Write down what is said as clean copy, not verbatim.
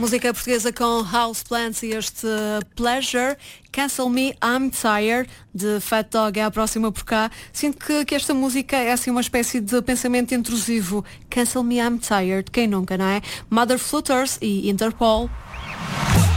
Música portuguesa com Houseplants e este Pleasure. Cancel Me, I'm Tired, de Fat Dog, é a próxima por cá. Sinto que esta música é assim uma espécie de pensamento intrusivo. Cancel Me, I'm Tired, quem nunca, não é? Mother Flutters e Interpol.